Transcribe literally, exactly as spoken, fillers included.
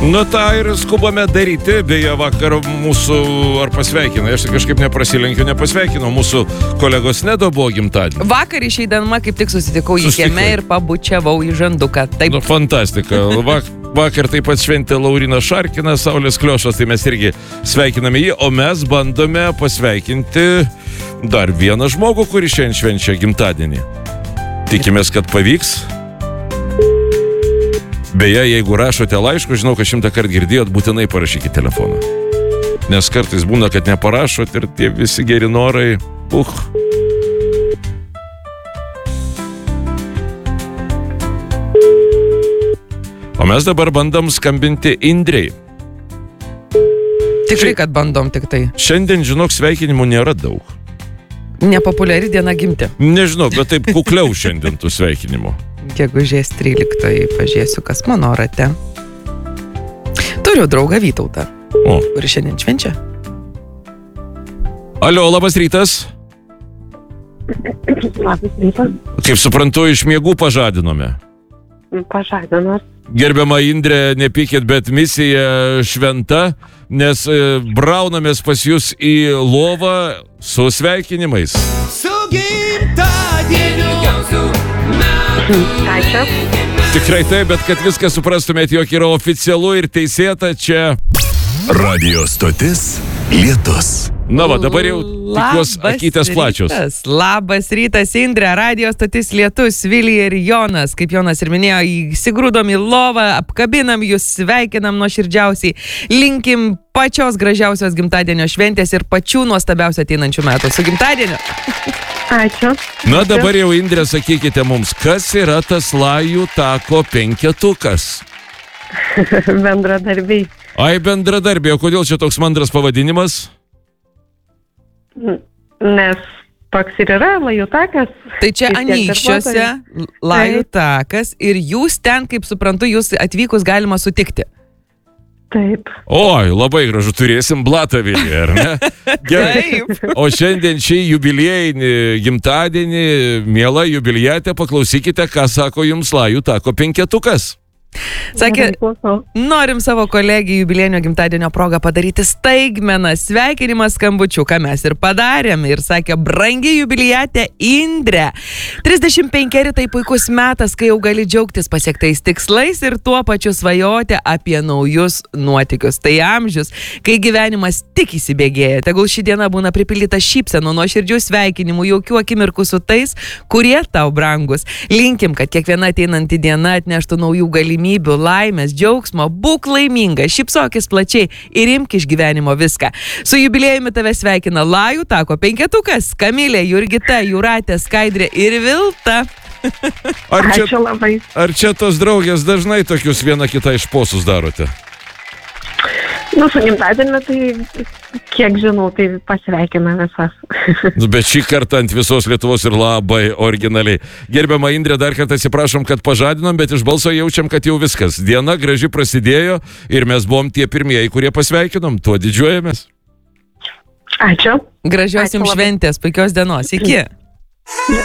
Nu, tą ir skubame daryti. Beje, vakar mūsų, ar pasveikinai, aš kažkaip neprasilenkiu, nepasveikinau, mūsų kolegos Nedo buvo gimtadienį. Vakar išeidama kaip tik susitikau į kieme ir pabučiavau į žanduką. Taip. Nu, fantastika. Vak, vakar taip pat šventė Laurina Šarkina, Saulės Kliošas, tai mes irgi sveikiname jį, o mes bandome pasveikinti dar vieną žmogų, kuris šiandien švenčia gimtadienį. Tikimės, kad pavyks. Beje, jeigu rašote laiškus, žinau, kad šimtą kartų girdėjot, būtinai parašykite telefoną. Nes kartais būna, kad neparašot ir tie visi geri norai, uh. O mes dabar bandom skambinti Indrei. Tikrai, kad bandom tik tai. Šiandien, žinok, sveikinimų nėra daug. Nepopuliari diena gimti. Nežinau, bet taip kukliau šiandien tų sveikinimų. Gegužės tryliktoji, pažiūrėsiu, kas mano rate. Turiu draugą Vytautą, O. kuris šiandien švenčia. Alio, labas rytas. Labas rytas. Kaip suprantu, iš miegų pažadinome. Pažadinot. Gerbiama Indrė, nepykit, bet misija šventa, nes e, braunamės pas jūs į lovą su sveikinimais. Su gimtadieniu. Ačiū. Tikrai taip, bet kad viską suprastumėt, jog yra oficialu ir teisėta, čia... Radio stotis Lietus. Na va, dabar jau tikiuos akytės plačios. Rytas. Labas rytas, Indrė, radio stotis Lietus, Vilija ir Jonas. Kaip Jonas ir minėjo, įsigrūdom į lovą, apkabinam jūs, sveikinam nuoširdžiausiai. Linkim pačios gražiausios gimtadienio šventės ir pačių nuostabiausių ateinančių metų. Su gimtadieniu! Ačiū. Na dabar jau, Indrė, sakykite mums, kas yra tas Lajų tako penketukas? Bendradarbiai. Ai, bendradarbiai, o kodėl čia toks mandras pavadinimas? Nes toks ir yra Lajų takas. Tai čia Vis tiek Anykščiuose darbuotojai. Lajų Taip. takas ir jūs ten, kaip suprantu, jūs atvykus galima sutikti. Taip. Oi, labai gražu, turėsim blatą Vilį, ar ne? Gerai. O šiandien šį jubiliejinį gimtadienį, mielą jubiliatę, paklausykite, ką sako jums Lajų tako penketukas. Sakė, Klausau. norim savo kolegijų jubiliejinio gimtadienio progą padaryti staigmeną, sveikinimą skambučiu, ką mes ir padarėm. Ir sakė, brangi jubiliatė Indrė. trisdešimt penkeri tai puikus metas, kai jau gali džiaugtis pasiektais tikslais ir tuo pačiu svajoti apie naujus nuotykius. Tai amžius, kai gyvenimas tik įsibėgėja. Tegul ši diena būna pripildyta šypsenų, nuoširdžių sveikinimų, jaukių akimirkų su tais, kurie tau brangus. Linkim, kad kiekviena ateinanti diena atneštų naujų galimybių. Laimės, džiaugsmo, būk laiminga, šypsokis plačiai ir imk iš gyvenimo viską. Su jubiliejumi tave sveikina Lajų tako penketukas, Kamilė, Jurgita, Jūratė, Skaidrė ir Vilta. Ar čia, Ačiū labai. ar čia tos draugės dažnai tokius vieną kitą išposus darote? Nu, su gimtadieniu, tai kiek žinau, tai pasveikina visas. Nu, bet šį kartą ant visos Lietuvos ir labai originaliai. Gerbiama Indrė, dar kartą atsiprašom, kad pažadinom, bet iš balso jaučiam, kad jau viskas. Diena graži prasidėjo ir mes buvom tie pirmieji, kurie pasveikinom. Tuo didžiuojamės. Ačiū. Gražios Ačiū jums labai. šventės, puikios dienos. Iki.